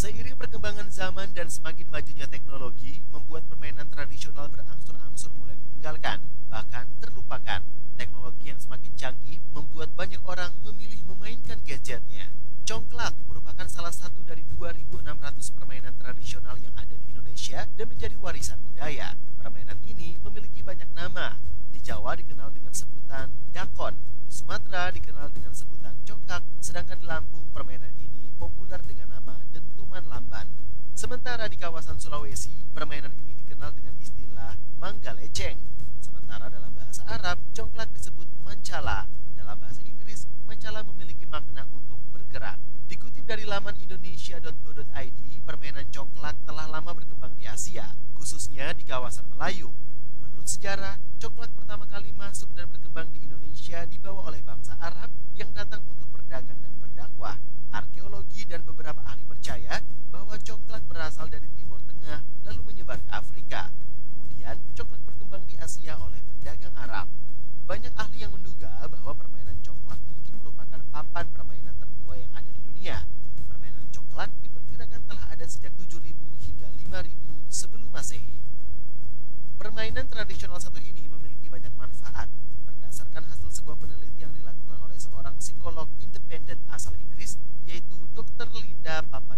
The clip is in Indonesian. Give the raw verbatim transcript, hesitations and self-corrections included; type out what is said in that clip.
Seiring perkembangan zaman dan semakin majunya teknologi, membuat permainan tradisional berangsur-angsur mulai ditinggalkan, bahkan terlupakan. Teknologi yang semakin canggih membuat banyak orang memilih memainkan gadgetnya. Congklak merupakan salah satu dari dua ribu enam ratus permainan tradisional yang ada di Indonesia dan menjadi warisan budaya. Permainan ini memiliki banyak nama. Di Jawa dikenal dengan sebutan dakon, di Sumatera dikenal dengan sebutan congkak, sedangkan di Lampung permainan ini populer dengan nama dentuman lamban. Sementara di kawasan Sulawesi, permainan ini dikenal dengan istilah manggaleceng. Sementara dalam bahasa Arab, congklak disebut mancala. Dalam bahasa Inggris, mancala memiliki makna untuk bergerak. Dikutip dari laman indonesia dot go dot i d, permainan congklak telah lama berkembang di Asia, khususnya di kawasan Melayu. Menurut sejarah, congklak pertama kali masuk dan berkembang di Indonesia dibawa oleh bangsa Arab yang datang untuk berdagang dan berdakwah. Arkeologi dan beberapa ahli percaya bahwa congklak berasal dari Timur Tengah lalu menyebar ke Afrika. Kemudian, congklak berkembang di Asia oleh pedagang Arab. Banyak ahli yang menduga bahwa permainan congklak mungkin merupakan papan permainan tertua yang ada di dunia. Permainan congklak diperkirakan telah ada sejak tujuh ribu hingga lima ribu sebelum Masehi. Permainan tradisional satu ini memiliki banyak manfaat. Berdasarkan hasil sebuah penelitian yang dilakukan oleh seorang psikolog independen asal Inggris, yaitu dokter Linda Papa